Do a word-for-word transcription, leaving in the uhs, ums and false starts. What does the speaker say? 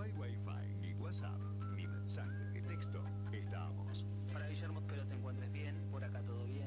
No hay wifi, ni WhatsApp, ni mensaje de texto. Estamos. Para Guillermo, espero te encuentres bien. Por acá todo bien.